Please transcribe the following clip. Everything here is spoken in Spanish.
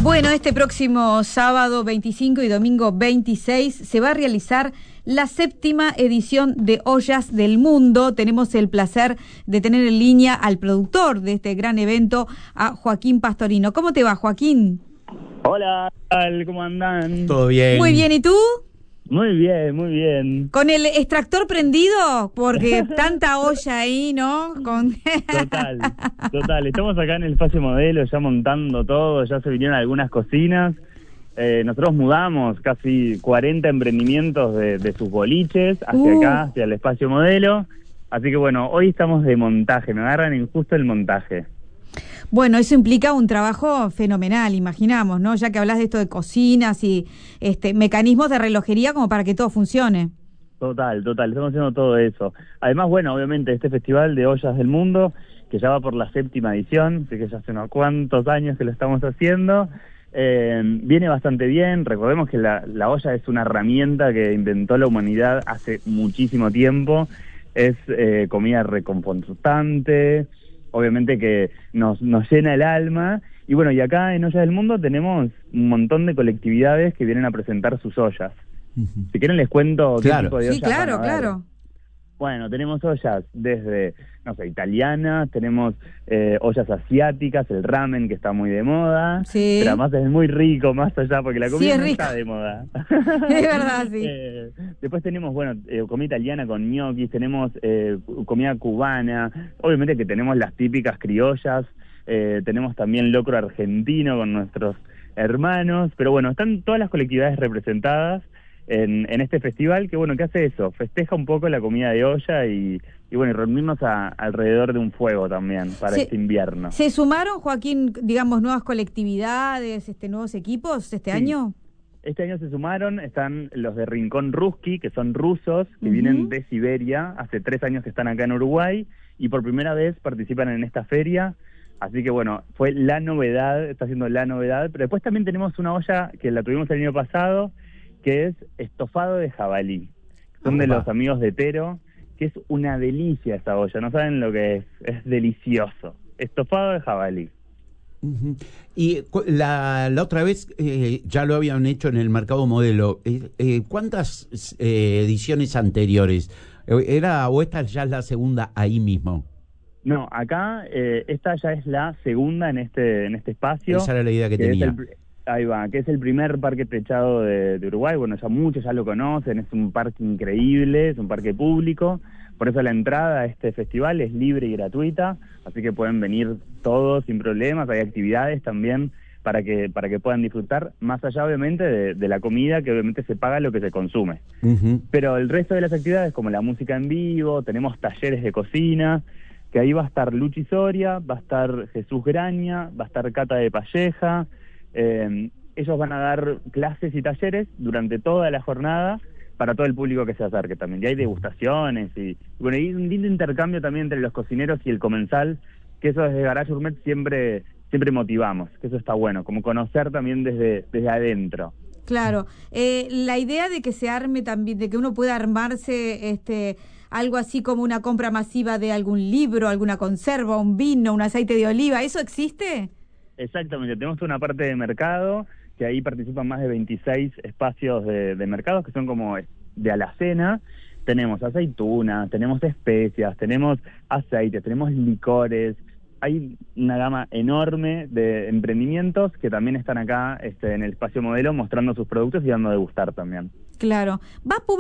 Bueno, este próximo sábado 25 y domingo 26 se va a realizar la 7ª edición de Ollas del Mundo. Tenemos el placer de tener en línea al productor de este gran evento, a Joaquín Pastorino. ¿Cómo te va, Joaquín? Hola, ¿qué tal? ¿Cómo andan? Todo bien. Muy bien, ¿y tú? Muy bien, muy bien. ¿Con el extractor prendido? Porque tanta olla ahí, ¿no? Total. Estamos acá en el espacio modelo, ya montando todo, ya se vinieron algunas cocinas. Nosotros mudamos casi 40 emprendimientos de sus boliches hacia acá, hacia el espacio modelo. Así que bueno, hoy estamos de montaje, me agarran en justo el montaje. Bueno, eso implica un trabajo fenomenal, imaginamos, ¿no? Ya que hablas de esto de cocinas y mecanismos de relojería como para que todo funcione. Total, estamos haciendo todo eso. Además, bueno, obviamente este Festival de Ollas del Mundo, que ya va por la 7ª edición, así que ya hace unos cuantos años que lo estamos haciendo, viene bastante bien. Recordemos que la olla es una herramienta que inventó la humanidad hace muchísimo tiempo, es comida reconfortante, obviamente que nos llena el alma. Y bueno, y acá en Ollas del Mundo tenemos un montón de colectividades que vienen a presentar sus ollas. Si quieren les cuento qué tipo de ollas. Sí, claro. Bueno, tenemos ollas desde, no sé, italianas, tenemos ollas asiáticas, el ramen que está muy de moda, sí. Pero además es muy rico más allá porque la comida sí, no está de moda. Es verdad, sí. Después tenemos, bueno, comida italiana con ñoquis, tenemos comida cubana, obviamente que tenemos las típicas criollas, tenemos también locro argentino con nuestros hermanos, pero bueno, están todas las colectividades representadas en este festival, que bueno, ¿qué hace eso? Festeja un poco la comida de olla y bueno, y reunirnos alrededor de un fuego también para este invierno. ¿Se sumaron, Joaquín, digamos, nuevas colectividades, nuevos equipos este año? Este año se sumaron, están los de Rincón Ruski, que son rusos, que vienen de Siberia, hace 3 años que están acá en Uruguay, y por primera vez participan en esta feria. Así que bueno, fue la novedad, está siendo la novedad, pero después también tenemos una olla que la tuvimos el año pasado, que es estofado de jabalí. Son de los amigos de Tero, que es una delicia esa olla, no saben lo que es delicioso. Estofado de jabalí. Y la otra vez ya lo habían hecho en el mercado modelo. ¿Cuántas ediciones anteriores? ¿Era o esta ya es la segunda ahí mismo? No, acá esta ya es la segunda en este espacio. Esa era la idea que tenía. Ahí va, que es el primer parque techado de Uruguay. Bueno, ya muchos ya lo conocen, es un parque increíble, es un parque público. Por eso la entrada a este festival es libre y gratuita, así que pueden venir todos sin problemas. Hay actividades también para que puedan disfrutar, más allá obviamente de la comida, que obviamente se paga lo que se consume. Pero el resto de las actividades, como la música en vivo, tenemos talleres de cocina, que ahí va a estar Luchi Soria, va a estar Jesús Graña, va a estar Cata de Palleja. Ellos van a dar clases y talleres durante toda la jornada para todo el público que se acerque también. Y hay degustaciones y bueno, hay un lindo intercambio también entre los cocineros y el comensal, que eso desde Garage Gourmet siempre motivamos, que eso está bueno, como conocer también desde adentro. Claro, la idea de que se arme también, de que uno pueda armarse algo así como una compra masiva de algún libro, alguna conserva, un vino, un aceite de oliva, ¿eso existe? Exactamente, tenemos una parte de mercado, que ahí participan más de 26 espacios de mercados, que son como de alacena. Tenemos aceitunas, tenemos especias, tenemos aceites, tenemos licores. Hay una gama enorme de emprendimientos que también están acá en el espacio modelo mostrando sus productos y dando a degustar también. Claro. ¿Va